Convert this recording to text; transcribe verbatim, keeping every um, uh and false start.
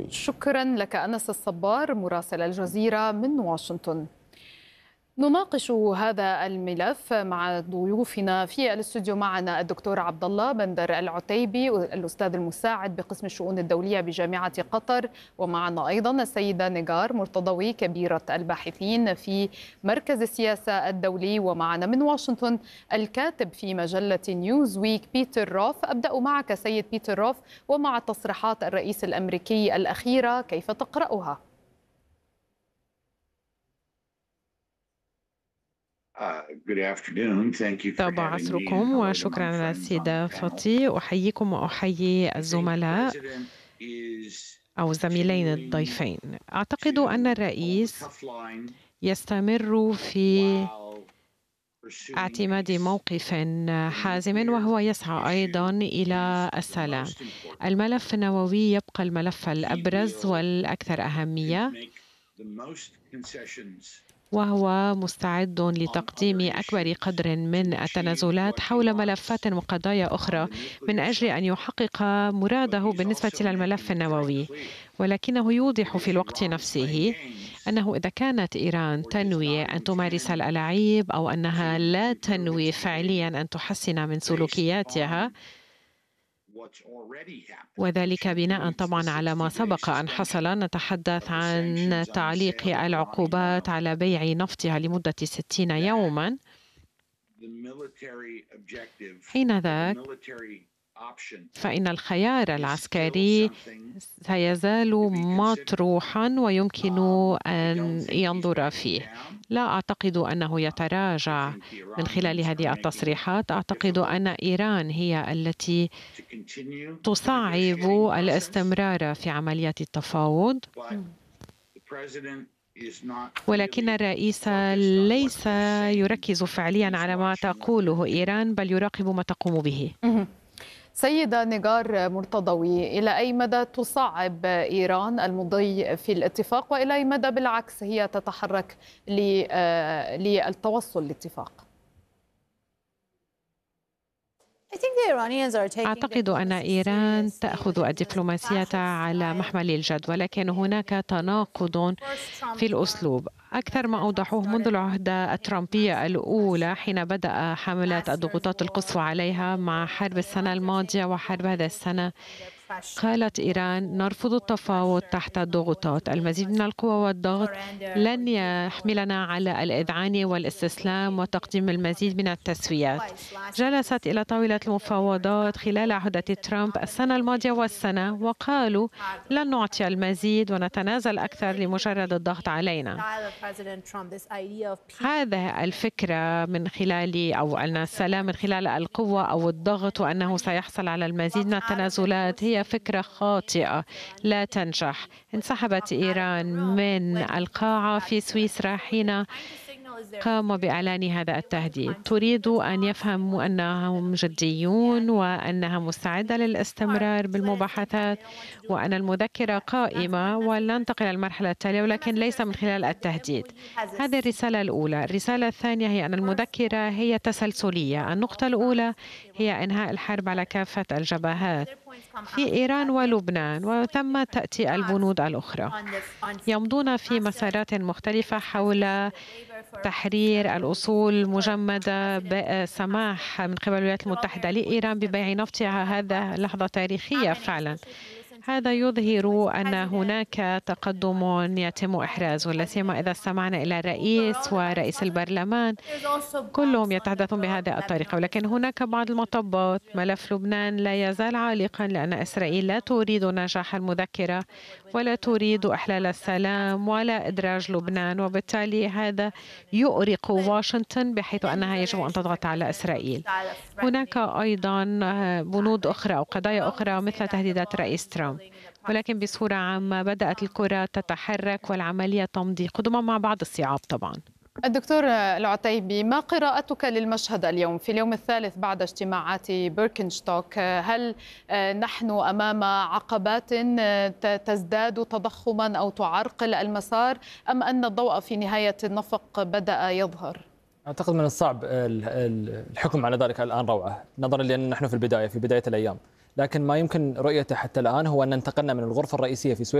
المرضوي. شكرا لك أنس الصبار مراسل الجزيرة من واشنطن. نناقش هذا الملف مع ضيوفنا في الاستوديو. معنا الدكتور عبد الله بندر العتيبي الأستاذ المساعد بقسم الشؤون الدولية بجامعة قطر، ومعنا أيضا السيدة نيغار مرتضوي كبيرة الباحثين في مركز السياسة الدولي، ومعنا من واشنطن الكاتب في مجلة نيوز ويك بيتر روث. أبدأ معك سيد بيتر روث، ومع تصريحات الرئيس الأمريكي الأخيرة كيف تقرأها؟ صباح عصركم وشكرا على استضافتي. أحييكم وأحيي الزملاء أو الزميلين الضيفين. أعتقد أن الرئيس يستمر في اعتماد موقف حازم، وهو يسعى أيضا إلى السلام. الملف النووي يبقى الملف الأبرز والأكثر أهمية، وهو مستعد لتقديم أكبر قدر من التنازلات حول ملفات وقضايا أخرى من أجل أن يحقق مراده بالنسبة للملف النووي. ولكنه يوضح في الوقت نفسه أنه إذا كانت إيران تنوي أن تمارس الألاعيب أو أنها لا تنوي فعليا أن تحسن من سلوكياتها، وذلك بناء طبعا على ما سبق أن حصل، نتحدث عن تعليق العقوبات على بيع نفطها لمدة ستين يوما، حينذاك فإن الخيار العسكري سيزال مطروحا ويمكن أن ينظر فيه. لا أعتقد أنه يتراجع من خلال هذه التصريحات. أعتقد أن إيران هي التي تصعب الاستمرار في عمليات التفاوض، ولكن الرئيس ليس يركز فعليا على ما تقوله إيران، بل يراقب ما تقوم به. سيدة نيغار مرتضوي، إلى أي مدى تصعب إيران المضي في الاتفاق، وإلى أي مدى بالعكس هي تتحرك للتوصل لاتفاق؟ أعتقد أن إيران تأخذ الدبلوماسية على محمل الجد، ولكن هناك تناقض في الأسلوب أكثر ما أوضحوه منذ العهدة الترامبية الأولى، حين بدأ حملات الضغوطات القصوى عليها مع حرب السنة الماضية وحرب هذه السنة. قالت إيران نرفض التفاوض تحت الضغوطات. المزيد من القوى والضغط لن يحملنا على الإذعان والاستسلام وتقديم المزيد من التسويات. جلست إلى طاولة المفاوضات خلال عهدة ترامب السنة الماضية والسنة، وقالوا لن نعطي المزيد ونتنازل أكثر لمجرد الضغط علينا. هذه الفكرة من خلال أو أن السلام من خلال القوة أو الضغط وأنه سيحصل على المزيد من التنازلات هي فكرة خاطئة لا تنجح. انسحبت إيران من القاعة في سويسرا حين قام بإعلان هذا التهديد. تريد أن يفهموا أنهم جديون وأنها مستعدة للاستمرار بالمباحثات وأن المذكرة قائمة ولن ننتقل المرحلة التالية، ولكن ليس من خلال التهديد. هذه الرسالة الأولى. الرسالة الثانية هي أن المذكرة هي تسلسلية. النقطة الأولى هي إنهاء الحرب على كافة الجبهات في إيران ولبنان، وثم تأتي البنود الأخرى. يمضون في مسارات مختلفة حول تحرير الأصول المجمدة بسماح من قبل الولايات المتحدة لإيران ببيع نفطها. هذا لحظة تاريخية فعلا. هذا يظهر أن هناك تقدم يتم إحرازه، ولا سيما إذا استمعنا إلى الرئيس ورئيس البرلمان كلهم يتحدثون بهذه الطريقة. ولكن هناك بعض المطبات. ملف لبنان لا يزال عالقا لأن إسرائيل لا تريد نجاح المذكرة ولا تريد إحلال السلام ولا إدراج لبنان، وبالتالي هذا يؤرق واشنطن بحيث أنها يجب أن تضغط على إسرائيل. هناك أيضا بنود أخرى أو قضايا أخرى مثل تهديدات الرئيس ترامب، ولكن بصورة عامة بدأت الكرة تتحرك والعملية تمضي قدما مع بعض الصعاب. طبعا الدكتور العتيبي، ما قراءتك للمشهد اليوم في اليوم الثالث بعد اجتماعات بيركنستوك؟ هل نحن أمام عقبات تزداد تضخما أو تعرقل المسار، أم أن الضوء في نهاية النفق بدأ يظهر؟ أعتقد من الصعب الحكم على ذلك الآن روعة، نظرا لأن نحن في البداية في بداية الأيام، لكن ما يمكن رؤيته حتى الآن هو أن انتقلنا من الغرفة الرئيسية في سويسرا